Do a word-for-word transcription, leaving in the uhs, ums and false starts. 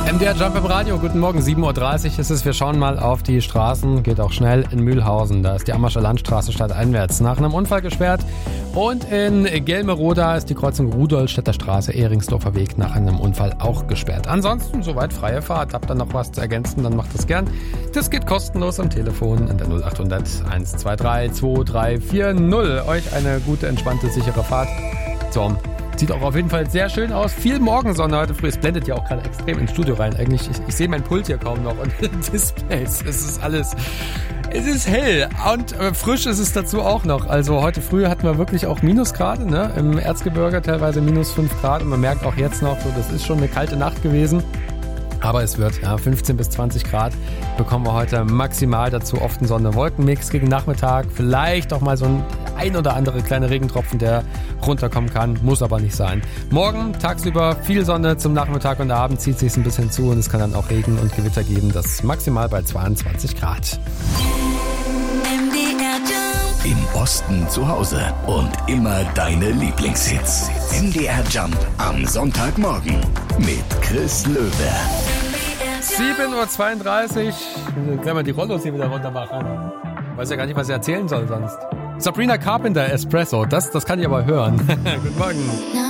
M D R Jump im Radio, guten Morgen, sieben Uhr dreißig ist es. Wir schauen mal auf die Straßen, geht auch schnell in Mühlhausen. Da ist die Ammerscher Landstraße stadteinwärts nach einem Unfall gesperrt. Und in Gelmeroda ist die Kreuzung Rudolstädter Straße, Ehringsdorfer Weg nach einem Unfall auch gesperrt. Ansonsten soweit freie Fahrt. Habt ihr noch was zu ergänzen, dann macht das gern. Das geht kostenlos am Telefon in der null acht hundert eins zwei drei zwei drei vier null. Euch eine gute, entspannte, sichere Fahrt. So. Sieht auch auf jeden Fall sehr schön aus. Viel Morgensonne heute früh. Es blendet ja auch gerade extrem ins Studio rein. Eigentlich, ich, ich sehe mein Pult hier kaum noch und Displays. Es ist alles, es ist hell und äh, frisch ist es dazu auch noch. Also heute früh hatten wir wirklich auch Minusgrade, ne? Im Erzgebirge teilweise minus fünf Grad und man merkt auch jetzt noch, so, das ist schon eine kalte Nacht gewesen. Aber es wird, ja, fünfzehn bis zwanzig Grad bekommen wir heute maximal, dazu oft ein Sonne-Wolken-Mix gegen Nachmittag. Vielleicht auch mal so ein ein oder andere kleine Regentropfen, der runterkommen kann, muss aber nicht sein. Morgen tagsüber viel Sonne, zum Nachmittag und Abend zieht sich ein bisschen zu und es kann dann auch Regen und Gewitter geben. Das ist maximal bei zweiundzwanzig Grad. Im Osten zu Hause und immer deine Lieblingshits. M D R Jump am Sonntagmorgen mit Chris Löwe. sieben Uhr zweiunddreißig. Ich kann mal die Rollos hier wieder runter machen. Weiß ja gar nicht, was ich erzählen soll sonst. Sabrina Carpenter, Espresso. Das, das kann ich aber hören. Guten Morgen.